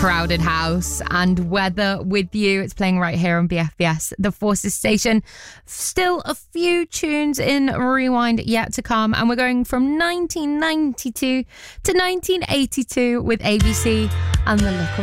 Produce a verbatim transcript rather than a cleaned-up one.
Crowded House and Weather With You. It's playing right here on B F B S, the Forces station. Still a few tunes in Rewind yet to come, and we're going from nineteen ninety-two to nineteen eighty-two with A B C and The Look of